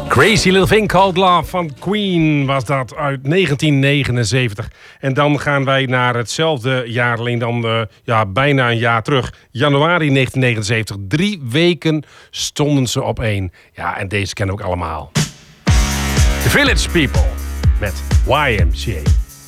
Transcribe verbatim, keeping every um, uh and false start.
Crazy Little Thing Called Love van Queen was dat uit negentien negenenzeventig. En dan gaan wij naar hetzelfde jaar, alleen dan uh, ja, bijna een jaar terug. Januari negentien negenenzeventig. Drie weken stonden ze op één. Ja, en deze kennen we ook allemaal. The Village People met Y M C A.